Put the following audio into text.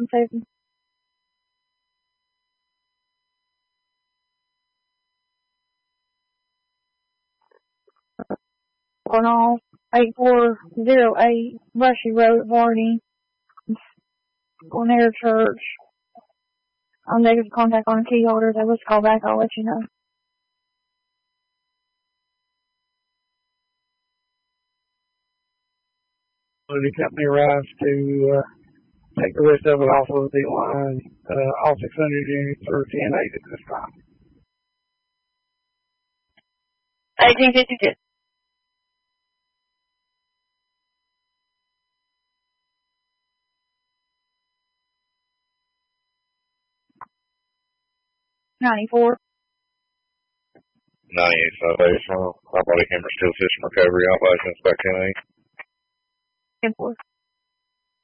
7. Going off 8408 Brushy Road, Varney. Going there to church. I'm negative contact on a key holder. They was call back. I'll let you know. The company arrives to take the rest of it off of the line. All 600 units are 10-8 at this time. 1852. $94. 98 Foundation. High body camera still system recovery. Operation back 10-8. 10-4.